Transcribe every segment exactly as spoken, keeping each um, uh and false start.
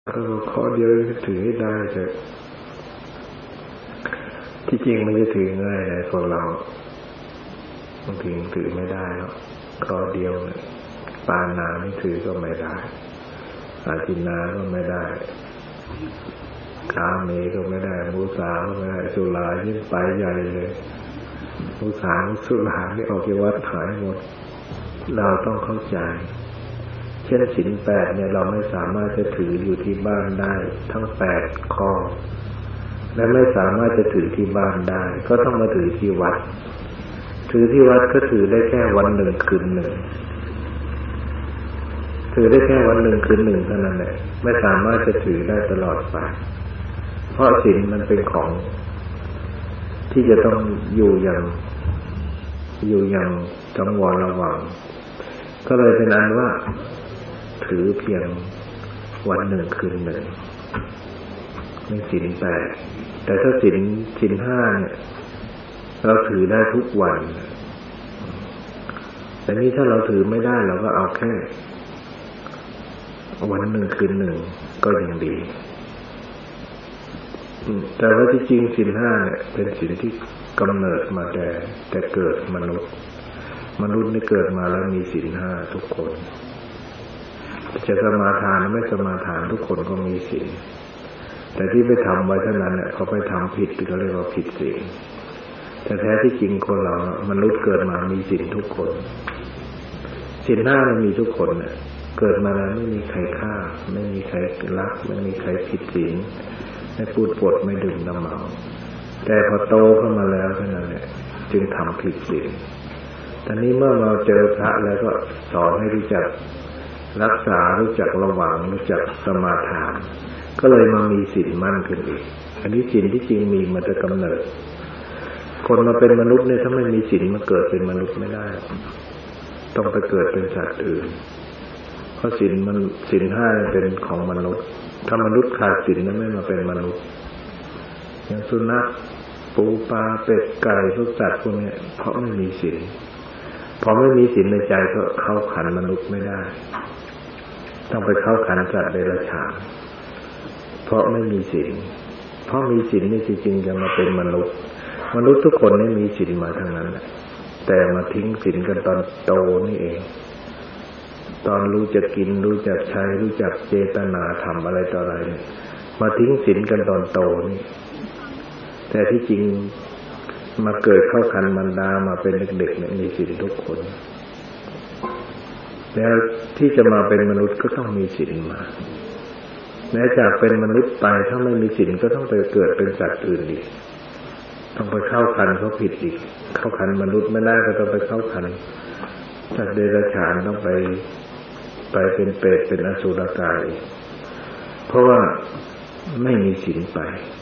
ก็ข้อเดียวถือให้ได้แต่ที่จริงมันจะถือง่ายเลยคนเราบางทีถือไม่ได้หรอกข้อเดียวปานาไม่ถือก็ไม่ได้อาทินาก็ไม่ได้กาเมก็ไม่ได้มุสาก็ไม่ได้สุรายิ่งไปใหญ่เลยมุสาสุราที่ออกจากวัดหายหมดเราต้องเข้าใจเช่นศีลแปดเนี่ยเราไม่สามารถจะถืออยู่ที่บ้านได้ทั้งแปดข้อและไม่สามารถจะถือที่บ้านได้ก็ต้องมาถือที่วัดถือที่วัดก็ถือได้แค่วันหนึ่งคืนหนึ่งถือได้แค่วันหนึ่งคืนหนึ่งเท่านั้นแหละไม่สามารถจะถือได้ตลอดไปเพราะศีลมันเป็นของที่จะต้องอยู่อย่างอยู่อย่างกังวลระวังก็เลยเป็นอันว่าถือเพียงวันหนึ่งคืนหนึ่งในศีลแปดแต่ถ้าศีลศีลห้าเนี่ยเราถือได้ทุกวันแต่นี่ถ้าเราถือไม่ได้เราก็เอาแค่วันหนึ่งคืนหนึ่งก็ยังดีแต่ว่าที่จริงศีลห้าเนี่ยเป็นศีลที่กำเนิดมาแต่แต่เกิดมนุษย์มนุษย์นี่เกิดมาแล้วมีศีลห้าทุกคนจะสมาทานหรือไม่สมาทานทุกคนก็มีศีลแต่ที่ไปทำไว้เท่านั้นเนี่ยเขาไปทำผิดก็เรียกว่าผิดศีลแต่แท้ที่จริงคนเรามนุษย์เกิดมามีศีลทุกคนศีลห้ามันมีทุกคนเนี่ยเกิดมาแล้วไม่มีใครฆ่าไม่มีใครลักไม่มีใครผิดศีลไม่พูดปดไม่ดื่มน้ำเมาแต่พอโตขึ้นมาแล้วเท่านั้นแหละจึงทำผิดศีลตอนนี้เมื่อเราเจอพระแล้วก็สอนให้รู้จักรักษารู้จักระวังรู้จักสมาทานก็เลยมามีศีลมั่นขึ้นอีกอันนี้ศีลที่จริงมีมาแต่กำเนิดคนมาเป็นมนุษย์เนี่ยถ้าไม่มีศีลมาเกิดเป็นมนุษย์ไม่ได้ต้องไปเกิดเป็นสัตว์อื่นเพราะศีลมันศีลห้าเป็นของมนุษย์ถ้ามนุษย์ขาดศีลนั้นไม่มาเป็นมนุษย์อย่างสุนัขปูปลาเป็ดไก่พวกสัตว์พวกนี้เพราะไม่มีศีลพอไม่มีศีลในใจก็เข้าขันมนุษย์ไม่ได้ต้องไปเข้าขันสัตว์เดรัจฉานเพราะไม่มีศีลเพราะมีศีลนี่จริงๆจะมาเป็นมนุษย์มนุษย์ทุกคนนี่มีศีลมาทั้งนั้นแหละแต่มาทิ้งศีลกันตอนโตนี่เองตอนรู้จักกินรู้จักใช้รู้จักเจตนาทำอะไรต่ออะไรเนี่ยมาทิ้งศีลกันตอนโตนี่แต่ที่จริงมาเกิดเข้าคันมารดามาเป็นเด็กๆเนี่ยมีศีลทุกคนแล้วที่จะมาเป็นมนุษย์ก็ต้องมีศีลมาแม้จากเป็นมนุษย์ไปถ้าไม่มีศีลก็ต้องไปเกิดเป็นสัตว์อื่นอีกต้องไปเข้าคันเขาผิดอีกเข้าคันมนุษย์ไม่ได้ก็ต้องไปเข้าคันสัตว์เดรัจฉานต้องไปไปเป็นเปรตเป็นอสุรกายอีกเพราะว่าไม่มีศีลไป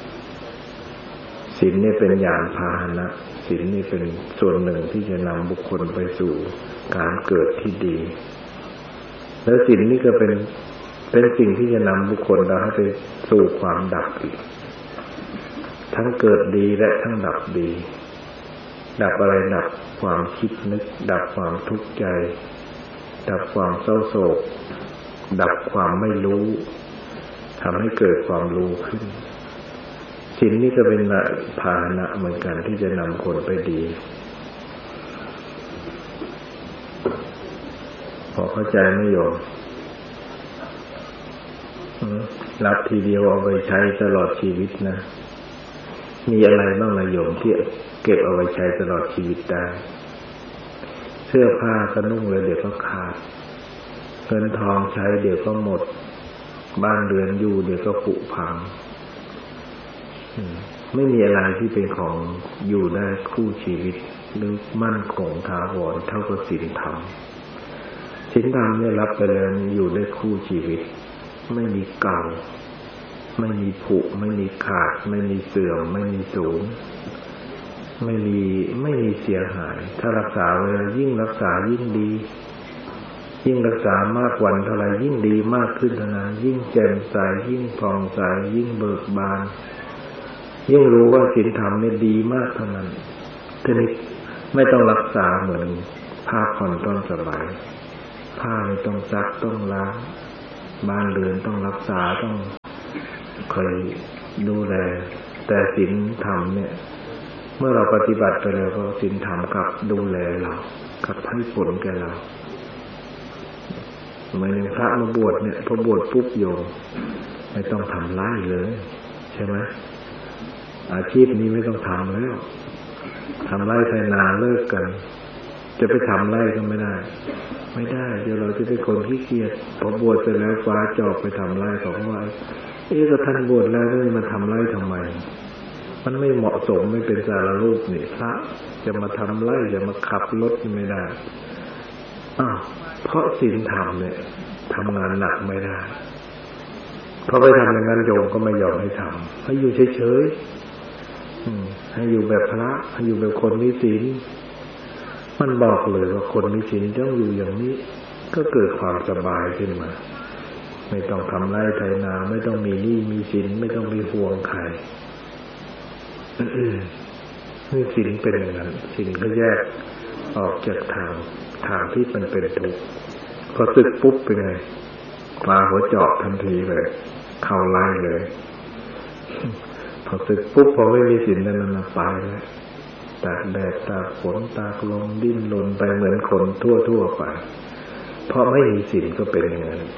ศีลนี่เป็นยานพาหนะศีลนี่เป็นส่วนหนึ่งที่จะนำบุคคลไปสู่การเกิดที่ดีแล้วศีลนี่ก็เป็นเป็นสิ่งที่จะนำบุคคลเราให้ไปสู่ความดับอีกทั้งเกิดดีและทั้งดับดีดับอะไรดับความคิดนึกดับความทุกข์ใจดับความเศร้าโศกดับความไม่รู้ทำให้เกิดความรู้ขึ้นศีลนี่ก็เป็นพาหนะเหมือนกันที่จะนำคนไปดีพอเข้าใจไหมโยมรับทีเดียวเอาไปใช้ตลอดชีวิตนะมีอะไรบ้างนะโยมที่เก็บเอาไว้ใช้ตลอดชีวิตได้เสื้อผ้าก็นุ่งเลยเดี๋ยวก็ขาดเงินทองใช้เดี๋ยวก็หมดบ้านเรือนอยู่เดี๋ยวก็ผุพังไม่มีอะไรที่เป็นของอยู่ได้คู่ชีวิตหรือมั่นคงถาวรเท่ากับศีลธรรมศีลธรรมเนี่ยรับไปแล้วอยู่ได้คู่ชีวิตไม่มีเก่าไม่มีผุไม่มีขาดไม่มีเสื่อมไม่มีสูญไม่มีไม่มีเสียหายถ้ารักษาไว้ยิ่งรักษายิ่งดียิ่งรักษามากวันเท่าไรยิ่งดีมากขึ้นเท่านั้นยิ่งแจ่มใสยิ่งผ่องใสยิ่งเบิกบานยิ่งรู้ว่าศีลธรรมเนี่ยดีมากเท่านั้นทีนี้ไม่ต้องรักษาเหมือนผ้าผ่อนต้นสบายผ้าไม่ต้องซักต้องล้างบ้านเรือนต้องรักษาต้องคอยดูแลแต่ศีลธรรมเนี่ยเมื่อเราปฏิบัติไปแล้วก็ศีลธรรมกับดูแลเรากับให้ผลแก่เราเหมือนพระมาบวชเนี่ยพอบวชปุ๊บโยมไม่ต้องทำไร่เลยใช่ไหมอาชีพนี้ไม่ต้องทำแล้วทำไร่ไถนาเลิกกันจะไปทำไร่ก็ไม่ได้ไม่ได้เดี๋ยวเราจะเป็นคนขี้เกียจพอบวชไปแล้วฟ้าจอบไปทำไร่ของไร่เอ๊ะก็ท่านบวชแล้วนี่มาทำไร่ทำไมมันไม่เหมาะสมไม่เป็นสารรูปนี่พระจะมาทำไร่จะมาขับรถไม่ได้อ้าวเพราะศีลธรรมเนี่ยทำงานหนักไม่ได้เพราะไปทำอย่างนั้นโยมก็ไม่ยอมให้ทำให้อยู่เฉยๆให้อยู่แบบพระให้อยู่แบบคนมีศีลมันบอกเลยว่าคนมีศีลต้องอยู่อย่างนี้ก็เกิดความสบายขึ้นมาไม่ต้องทำไร่ไถนาไม่ต้องมีหนี้มีสินไม่ต้องมีห่วงใครนี่ศีลเป็นอย่างนั้นศีลก็แยกออกจากทางทางที่มันเป็นทุกข์พอสึกปุ๊บเป็นไงปลาหัวเจาะทันทีเลยเข้าไล่เลยพอสึกปุ๊บพอไม่มีศีลนั่นน่ะไปแล้วตากแดดตากฝนตากลมดิ้นรนไปเหมือนคนทั่วๆไปเพราะไม่มีศีลก็เป็นอย่างนั้น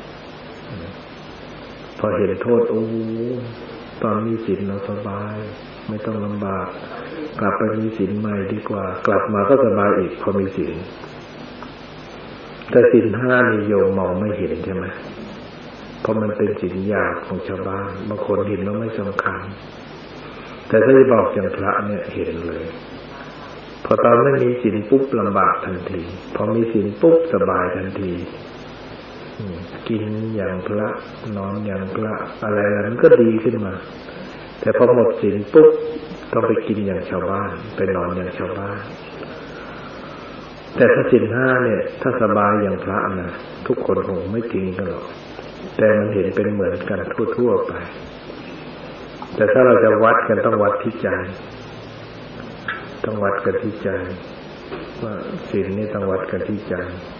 พอเห็นโทษโอ้ตอนมีศีลเราสบายไม่ต้องลำบากกลับไปมีศีลใหม่ดีกว่ากลับมาก็สบายอีกพอมีศีลแต่ศีลห้านี่โยมมองไม่เห็นใช่ไหมเพราะมันเป็นศีลหยาบของชาวบ้านบางคนเห็นว่าไม่สำคัญแต่ถ้าจะบอกอย่างพระเนี่ยเห็นเลยพอตอนไม่มีศีลปุ๊บลำบากทันทีพอมีศีลปุ๊บสบายทันทีกินอย่างพระนอนอย่างพระอะไรนั้นก็ดีขึ้นมาแต่พอหมดศีลปุ๊บต้องไปกินอย่างชาวบ้านไปนอนอย่างชาวบ้านแต่ถ้าศีลห้าเนี่ยถ้าสบายอย่างพระนะทุกคนคงไม่กินกันหรอกแต่มันเห็นเป็นเหมือนกันทั่วๆไปแต่ถ้าเราจะวัดกันต้องวัดที่ใจต้องวัดกันที่ใจว่าศีลนี่ต้องวัดกันที่ใจ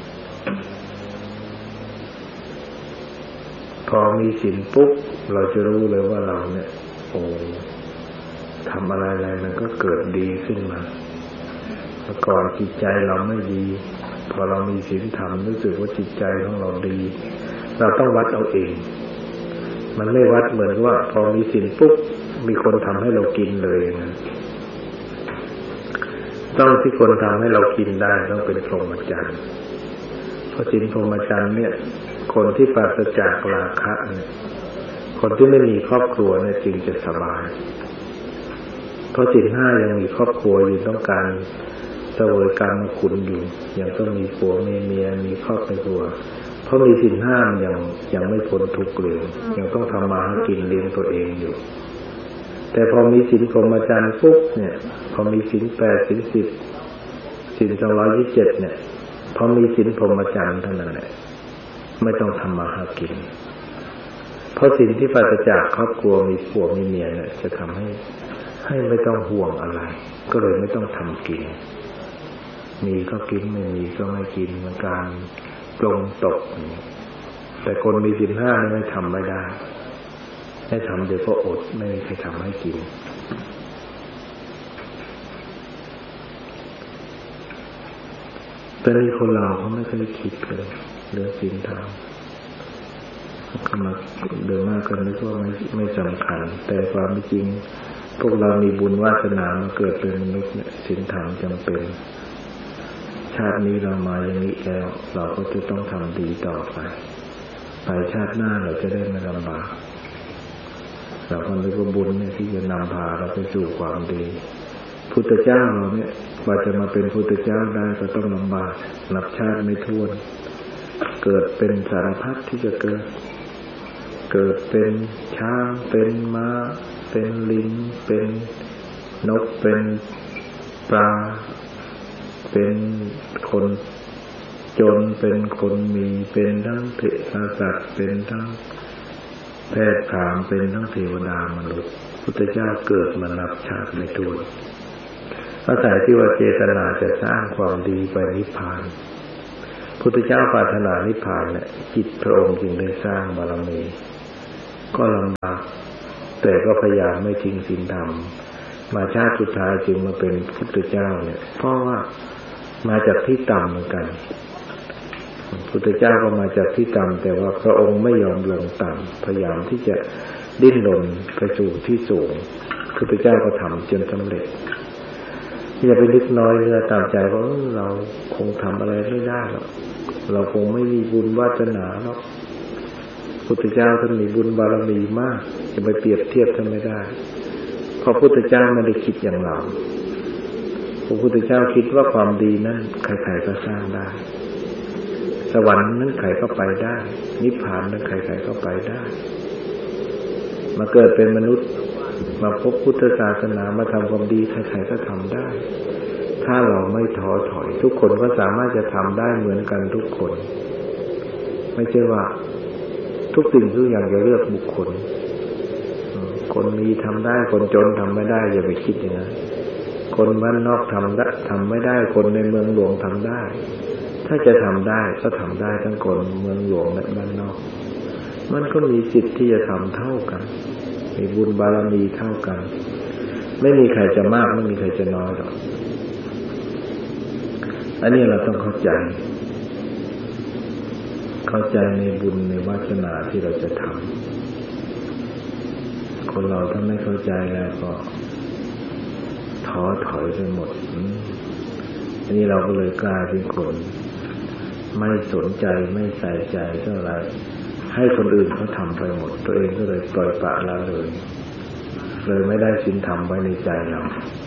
พอมีศีลปุ๊บเราจะรู้เลยว่าเราเนี่ยโอ้ทำอะไรอะไรมันก็เกิดดีขึ้นมาเมื่อก่อนจิตใจเราไม่ดีพอเรามีศีลธรรมรู้สึกว่าจิตใจของเราดีเราต้องวัดเอาเองมันไม่วัดเหมือนว่าพอมีศีลปุ๊บมีคนทำให้เรากินเลยนะต้องที่คนทำให้เรากินได้ต้องเป็นพรหมจรรย์เพราะศีลพรหมจรรย์เนี่ยคนที่ปราศจากราคะเนี่ยคนที่ไม่มีครอบครัวเนี่ยจึงจะสบายเพราะศีลห้ายังมีครอบครัวอยู่ต้องการเสวยกรรมขุนอยู่ยังต้องมีผัวมีเมียมีครอบครัวเพราะมีศีลห้ายังยังไม่พ้นทุกข์เลยยังต้องทำมาหากินเลี้ยงตัวเองอยู่แต่พอมีศีลพรหมจรรย์ปุ๊บเนี่ยพอมีศีลแปดศีลสิบศีลสองร้อยยี่สิบเจ็ดเนี่ยพอมีศีลพรหมจรรย์เท่านั้นแหละไม่ต้องทำมาหากินเพราะศีลที่ปราศจากครอบครัวมีผัวมีเมียเนี่ยจะทำให้ให้ไม่ต้องห่วงอะไรก็เลยไม่ต้องทำกินมีก็กินไม่มีก็ไม่กินเหมือนการปลงตกแต่คนมีศีลห้านี่ไม่ทำไม่ได้ให้ทำเดี๋ยวก็อดไม่มีใครทำให้กินแต่ในคนเราเขาไม่เคยคิดเลยเรื่องศีลธรรมเขามาเดินมากกันนึกว่าไม่ไม่สำคัญแต่ความจริงพวกเรามีบุญวาสนามาเกิดเป็นมนุษย์เนี่ยศีลธรรมจำเป็นชาตินี้เรามาอย่างนี้แล้วเราก็จะต้องทำดีต่อไปไปชาติหน้าเราจะได้ไม่ลำบากเราคนเรียกว่าบุญเนี่ยที่จะนำพาเราไปสู่ความดีพุทธเจ้าเราเนี่ยกว่าจะมาเป็นพุทธเจ้าได้ก็ต้องลำบากนับชาติไม่ถ้วนเกิดเป็นสารพัดที่จะเกิดเกิดเป็นช้างเป็นม้าเป็นลิงเป็นนกเป็นปลาเป็นคนจนเป็นคนมีเป็นทั้งเทพสัตว์เป็นทั้งแพทย์พราหมณ์เป็นทั้งเทวดามนุษย์พุทธเจ้าเกิดมานับชาติไม่ถ้วนอาศัยที่ว่าเจตนาจะสร้างความดีไปนิพพานพุทธเจ้าปรารถนานิพพานเนี่ยจิตพระองค์จึงได้สร้างบารมีก็ลำบากแต่ก็พยายามไม่ทิ้งศีลธรรมมาชาติสุดท้ายจึงมาเป็นพุทธเจ้าเนี่ยเพราะว่ามาจากที่ต่ำเหมือนกันพุทธเจ้าก็มาจากที่ต่ำแต่ว่าพระองค์ไม่ยอมลงต่ำพยายามที่จะดิ้นรนไปสู่ที่สูงพุทธเจ้าก็ทำจนสำเร็จอย่าไปนึกน้อยเนื้อตามใจว่าเราคงทำอะไรไม่ได้หรอกเราคงไม่มีบุญวาสนาหรอกพุทธเจ้าท่านมีบุญบารมีมากจะไปเปรียบเทียบท่านไม่ได้เพราะพุทธเจ้าไม่ได้คิดอย่างเราพระพุทธเจ้าคิดว่าความดีนั้นใครๆก็สร้างได้สวรรค์นั้นใครก็ไปได้นิพพานนั้นใครๆก็ไปได้มาเกิดเป็นมนุษย์มาพบพุทธศาสนามาทำความดีใครๆก็ทำได้ถ้าเราไม่ท้อถอยทุกคนก็สามารถจะทำได้เหมือนกันทุกคนไม่ใช่ว่าทุกสิ่งทุกอย่างจะเลือกบุคคลคนมีทำได้คนจนทำไม่ได้อย่าไปคิดอย่างนั้นคนบ้านนอกทำได้ทำไม่ได้คนในเมืองหลวงทำได้ถ้าจะทำได้ก็ทำได้ทั้งคนเมืองหลวงและบ้านนอกมันก็มีสิทธิ์ที่จะทำเท่ากันมีบุญบารมีเท่ากันไม่มีใครจะมากไม่มีใครจะน้อยหรอกอันนี้เราต้องเข้าใจเข้าใจในบุญในวาสนาที่เราจะทำคนเราถ้าไม่เข้าใจแล้วก็ท้อถอยไปหมดอันนี้เราก็เลยกลายเป็นคนไม่สนใจไม่ใส่ใจเท่าไรให้คนอื่นเขาทำไปหมดตัวเองก็เลยปล่อยปละละเลยเลยไม่ได้ศีลธรรมไว้ในใจเรา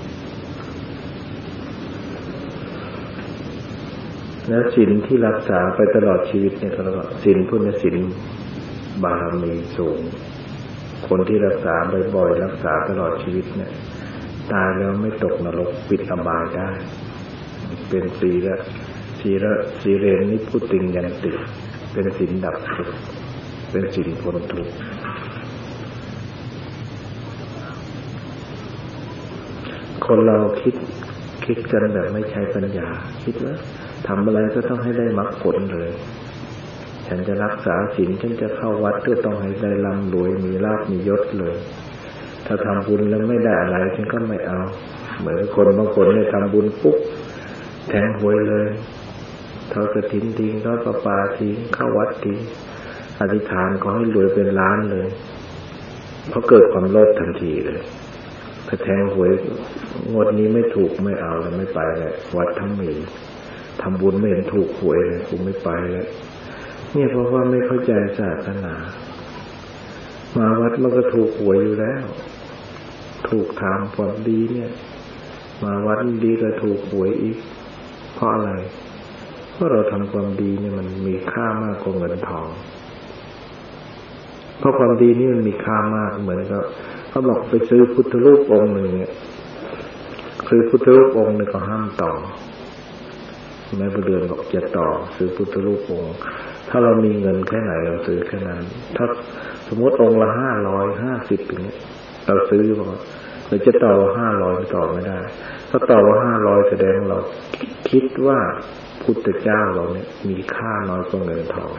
แล้วศีลที่รักษาไปตลอดชีวิตเนี่ยก็เรียกว่าศีลพุทธศีลบารมีสูงคนที่รักษาบ่อยๆรักษาตลอดชีวิตเนี่ยตายแล้วไม่ตกนรกปิดอบายได้เป็นศีลศีลศีเรนนิพพุติงยันติเป็นศีลดับทุกข์เป็นศีลพ้นทุกข์คนเราคิดคิดกันแบบไม่ใช้ปัญญาคิดว่าทำอะไรก็ต้องให้ได้มรรคผลเลยฉันจะรักษาศีลฉันจะเข้าวัดก็ต้องให้ได้ร่ำรวยมีลาภมียศเลยถ้าทำบุญแล้วไม่ได้อะไรฉันก็ไม่เอาเหมือนคนบางคนเนี่ยทำบุญปุ๊บแทงหวยเลยทอดกฐินทิ้งทอดประปาทิ้งเข้าวัดทิ้งอธิษฐานขอให้รวยเป็นล้านเลยเพราะเกิดความโลภทันทีเลยถ้าแทงหวยงวดนี้ไม่ถูกไม่เอาแล้วไม่ไปเลยวัดทั้งมีทำบุญไม่เห็นถูกหวยเลยกูไม่ไปแล้วเนี่ยเพราะว่าไม่เข้าใจศาสนามาวัดมันก็ถูกหวยอยู่แล้วถูกทางความดีเนี่ยมาวัดดีก็ถูกหวยอีกเพราะอะไรเพราะเราทำความดีเนี่ยมันมีค่ามากกว่าเงินทองเพราะความดีนี่มันมีค่ามากเหมือนกับเขาบอกไปซื้อพุทธรูปองค์หนึ่งเนี่ยซื้อพุทธรูปองค์หนึ่งก็ห้ามต่อแม่ประเดือนบอกจะต่อซื้อพุทธรูปองค์ถ้าเรามีเงินแค่ไหนเราซื้อแค่นั้นถ้าสมมติองค์ละห้าร้อยห้าสิบอย่างเงี้ยเราซื้อบอกเราจะต่อห้าร้อยต่อไม่ได้ถ้าต่อว่าห้าร้อยแสดงเราคิดว่าพุทธเจ้าเราเนี่ยมีค่าน้อยกว่าเงินทอง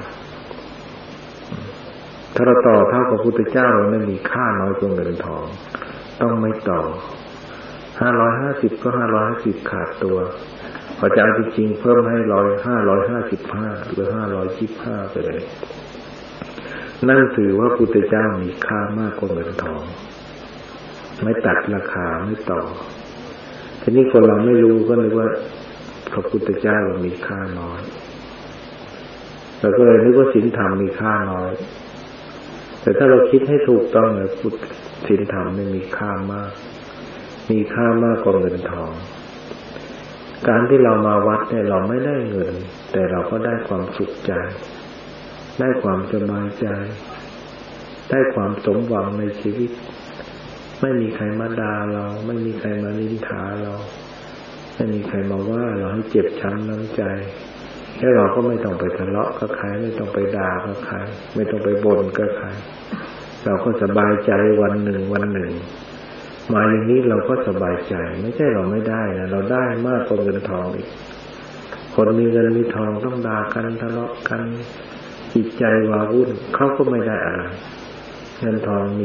ถ้าเราต่อเท่ากับพุทธเจ้าเราไม่มีค่าน้อยกว่าเงินทองต้องไม่ต่อห้าร้อยห้าสิบก็ห้าร้อยห้าสิบขาดตัวพอจะเอาจริงๆเพิ่มให้ร้อยห้าร้อยห้าสิบห้าหรือห้าร้อยยี่สิบห้าไปเลยนั่นถือว่าพุทธเจ้ามีค่ามากกว่าเงินทองไม่ตัดราคาไม่ต่อทีนี้คนเราไม่รู้ก็นึกว่าพระพุทธเจ้ามีค่าน้อยเราก็เลยนึกว่าศีลธรรมมีค่าน้อยแต่ถ้าเราคิดให้ถูกต้องเลยพุทธศีลธรรมไม่มีค่ามากมีค่ามากกว่าเงินทองการที่เรามาวัดเนี่ยเราไม่ได้เงินแต่เราก็ได้ความสุขใจได้ความสบายใจได้ความสมหวังในชีวิตไม่มีใครมาด่าเราไม่มีใครมานินทาเราไม่มีใครมาว่าเราให้เจ็บช้ำน้ำใจแล้วเราก็ไม่ต้องไปทะเลาะกับใครไม่ต้องไปด่ากับใครไม่ต้องไปบ่นกับใครเราก็สบายใจวันหนึ่งวันหนึ่งมาอย่างนี้เราก็สบายใจไม่ใช่เราไม่ได้นะเราได้มากกว่าเงินทองอีกคคนมีเงินมีทองต้องด่ากันทะเลาะกันจิตใจว้าวุ่นเขาก็ไม่ได้อะไรเงินทองมี